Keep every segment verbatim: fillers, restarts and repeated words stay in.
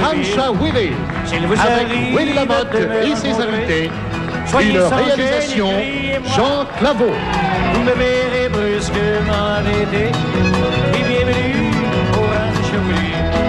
Rancha Willy, avec Willy Lamotte et ses invités. Une réalisation Jean Claveau. Vous me verrez brusquement l'été. Et bienvenue au Rancha Willy.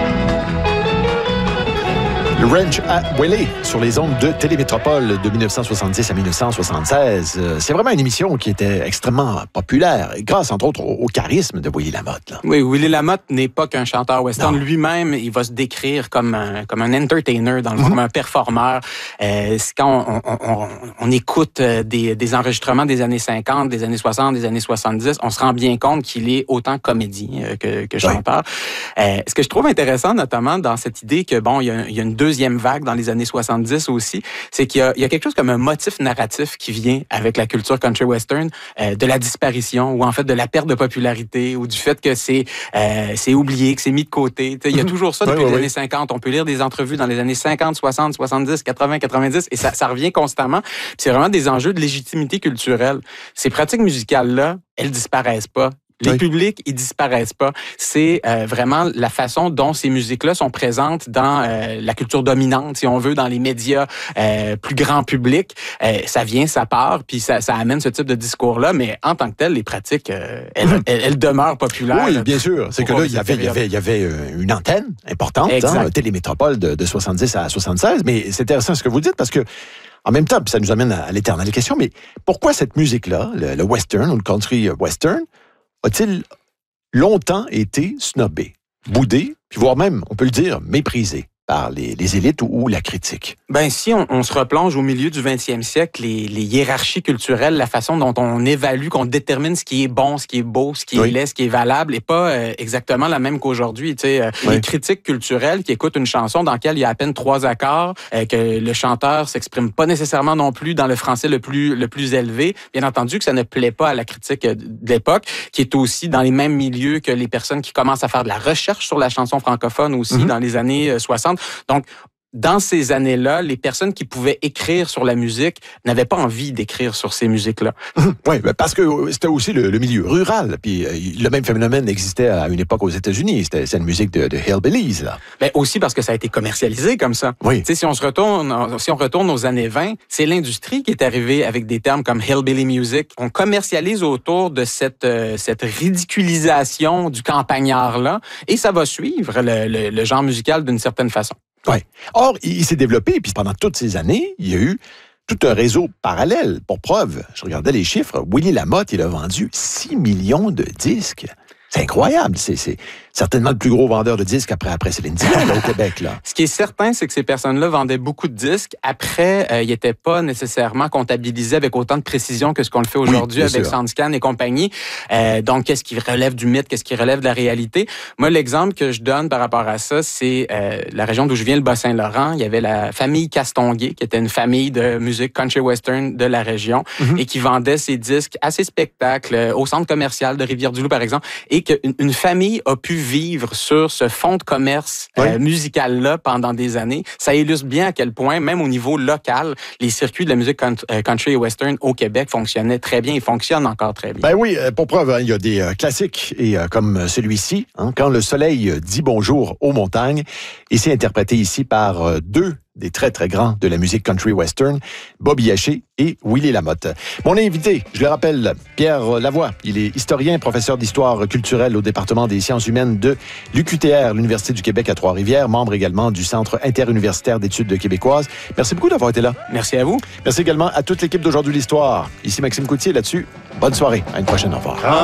Le Ranch à Willy sur les ondes de Télémétropole de dix-neuf cent soixante-dix à dix-neuf cent soixante-seize. C'est vraiment une émission qui était extrêmement populaire, grâce entre autres au, au charisme de Willy Lamotte. Là. Oui, Willy Lamotte n'est pas qu'un chanteur western. Non. Lui-même, il va se décrire comme un, comme un entertainer, dans le fond, mm-hmm. comme un performeur. Euh, c'est quand on, on, on, on écoute des, des enregistrements des années cinquante, des années soixante, des années soixante-dix, on se rend bien compte qu'il est autant comédien que, que chanteur. Oui. Euh, ce que je trouve intéressant, notamment, dans cette idée que, bon, il y a, il y a une deuxième vague dans les années soixante-dix aussi, c'est qu'il y a, il y a quelque chose comme un motif narratif qui vient avec la culture country western, euh, de la disparition ou en fait de la perte de popularité ou du fait que c'est euh, c'est oublié, que c'est mis de côté. T'sais, il y a toujours ça depuis oui, oui, les oui. années cinquante. On peut lire des entrevues dans les années cinquante, soixante, soixante-dix, quatre-vingts, quatre-vingt-dix et ça, ça revient constamment. Puis c'est vraiment des enjeux de légitimité culturelle. Ces pratiques musicales-là, elles disparaissent pas. Les oui. publics, ils disparaissent pas. C'est euh, vraiment la façon dont ces musiques-là sont présentes dans euh, la culture dominante, si on veut, dans les médias euh, plus grand public. Euh, ça vient, ça part, puis ça, ça amène ce type de discours-là. Mais en tant que tel, les pratiques, euh, elles, mmh. elles, elles demeurent populaires. Oui, bien sûr. C'est que là, il y avait, il y avait, il y avait une antenne importante, hein, Télémétropole de, de soixante-dix à soixante-seize. Mais c'est intéressant ce que vous dites parce que en même temps, puis ça nous amène à l'éternelle question, mais pourquoi cette musique-là, le, le western ou le country western, a-t-il longtemps été snobé, boudé, puis voire même, on peut le dire, méprisé par les, les élites ou, ou la critique? Ben si on, on se replonge au milieu du vingtième siècle, les, les hiérarchies culturelles, la façon dont on évalue, qu'on détermine ce qui est bon, ce qui est beau, ce qui oui. est laid, ce qui est valable, n'est pas euh, exactement la même qu'aujourd'hui. Tu sais, euh, oui. les critiques culturelles qui écoutent une chanson dans laquelle il y a à peine trois accords, euh, que le chanteur s'exprime pas nécessairement non plus dans le français le plus le plus élevé. Bien entendu que ça ne plaît pas à la critique de l'époque, qui est aussi dans les mêmes milieux que les personnes qui commencent à faire de la recherche sur la chanson francophone aussi mm-hmm. dans les années soixante. Donc, dans ces années-là, les personnes qui pouvaient écrire sur la musique n'avaient pas envie d'écrire sur ces musiques-là. Oui, parce que c'était aussi le, le milieu rural. Puis le même phénomène existait à une époque aux États-Unis. C'était cette musique de, de hillbillies, là. Ben aussi parce que ça a été commercialisé comme ça. Oui. Tu sais, si on se retourne, si on retourne aux années vingt, c'est l'industrie qui est arrivée avec des termes comme hillbilly music. On commercialise autour de cette euh, cette ridiculisation du campagnard-là, et ça va suivre le, le, le genre musical d'une certaine façon. Oui. Or, il s'est développé, puis pendant toutes ces années, il y a eu tout un réseau parallèle. Pour preuve, je regardais les chiffres, Willy Lamotte, il a vendu six millions de disques. C'est incroyable. C'est, c'est certainement le plus gros vendeur de disques après, après Céline Dion au Québec. Là. Ce qui est certain, c'est que ces personnes-là vendaient beaucoup de disques. Après, euh, ils n'étaient pas nécessairement comptabilisés avec autant de précision que ce qu'on le fait aujourd'hui oui, avec sûr. SoundScan et compagnie. Euh, donc, qu'est-ce qui relève du mythe? Qu'est-ce qui relève de la réalité? Moi, l'exemple que je donne par rapport à ça, c'est euh, la région d'où je viens, le Bas-Saint-Laurent. Il y avait la famille Castonguay, qui était une famille de musique country western de la région mm-hmm. et qui vendait ses disques à ses spectacles au centre commercial de Rivière-du-Loup, par exemple, et qu'une une famille a pu vivre sur ce fonds de commerce oui. euh, musical-là pendant des années. Ça illustre bien à quel point, même au niveau local, les circuits de la musique country et western au Québec fonctionnaient très bien et fonctionnent encore très bien. Ben oui, pour preuve, hein, il y a des euh, classiques et euh, comme celui-ci, hein, Quand le soleil dit bonjour aux montagnes, ici interprété ici par euh, deux des très, très grands de la musique country western, Bobby Haché et Willy Lamotte. Mon invité, je le rappelle, Pierre Lavoie. Il est historien, professeur d'histoire culturelle au département des sciences humaines de l'U Q T R, l'Université du Québec à Trois-Rivières, membre également du Centre interuniversitaire d'études québécoises. Merci beaucoup d'avoir été là. Merci à vous. Merci également à toute l'équipe d'Aujourd'hui l'Histoire. Ici Maxime Coutier là-dessus. Bonne soirée. À une prochaine. Au revoir.